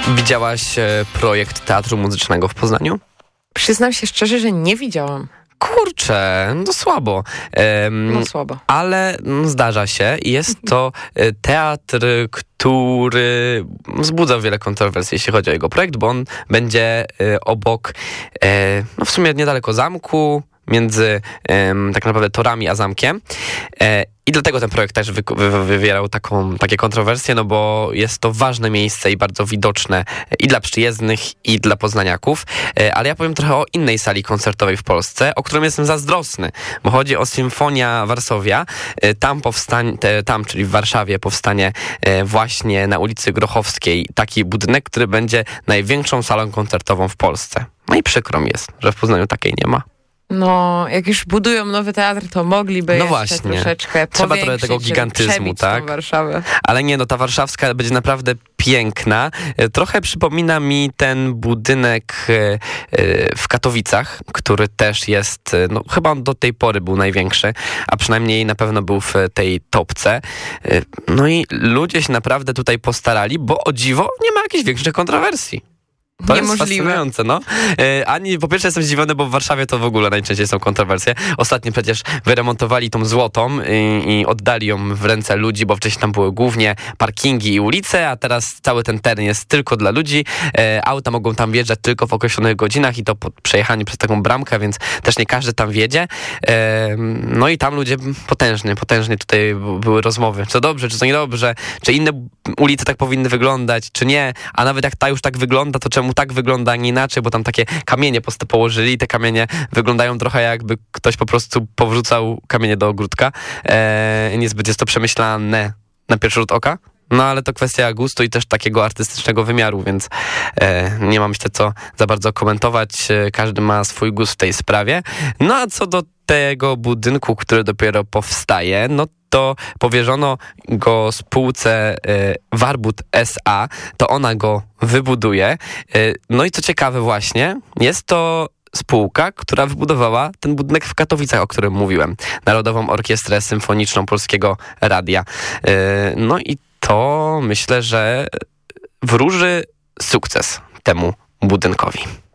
Widziałaś projekt Teatru Muzycznego w Poznaniu? Przyznam się szczerze, że nie widziałam. Kurczę, no słabo. Słabo. Ale zdarza się. Jest to teatr, który wzbudza wiele kontrowersji, jeśli chodzi o jego projekt, bo on będzie obok, no w sumie niedaleko zamku, między tak naprawdę torami a zamkiem. I dlatego ten projekt też wywierał takie kontrowersje, no bo jest to ważne miejsce i bardzo widoczne i dla przyjezdnych, i dla poznaniaków. Ale ja powiem trochę o innej sali koncertowej w Polsce, o którą jestem zazdrosny, bo chodzi o Symfonia Warszawia. Tam, czyli w Warszawie, powstanie właśnie na ulicy Grochowskiej taki budynek, który będzie największą salą koncertową w Polsce. No i przykro mi jest, że w Poznaniu takiej nie ma. No, jak już budują nowy teatr, to mogliby jeszcze troszeczkę trzeba trochę tego gigantyzmu, tak? Warszawę. Ale nie, no ta warszawska będzie naprawdę piękna. Trochę przypomina mi ten budynek w Katowicach, który też jest, no chyba on do tej pory był największy, a przynajmniej na pewno był w tej topce. No i ludzie się naprawdę tutaj postarali, bo o dziwo nie ma jakichś większych kontrowersji. To niemożliwe. Jest fascynujące, no. Po pierwsze jestem zdziwiony, bo w Warszawie to w ogóle najczęściej są kontrowersje. Ostatnio przecież wyremontowali tą Złotą i oddali ją w ręce ludzi, bo wcześniej tam były głównie parkingi i ulice, a teraz cały ten teren jest tylko dla ludzi. Auta mogą tam wjeżdżać tylko w określonych godzinach i to po przejechaniu przez taką bramkę, więc też nie każdy tam wjedzie. No i tam ludzie potężnie tutaj były rozmowy. Czy to dobrze, czy to niedobrze, czy inne ulice tak powinny wyglądać, czy nie, a nawet jak ta już tak wygląda, to czemu tak wygląda, a nie inaczej, bo tam takie kamienie położyli, te kamienie wyglądają trochę jakby ktoś po prostu powrzucał kamienie do ogródka. Niezbyt jest to przemyślane na pierwszy rzut oka. No ale to kwestia gustu i też takiego artystycznego wymiaru, więc nie mam myślę co za bardzo komentować. Każdy ma swój gust w tej sprawie. No a co do tego budynku, który dopiero powstaje, no to powierzono go spółce Warbut S.A., to ona go wybuduje. No i co ciekawe właśnie, jest to spółka, która wybudowała ten budynek w Katowicach, o którym mówiłem. Narodową Orkiestrę Symfoniczną Polskiego Radia. No i to myślę, że wróży sukces temu budynkowi.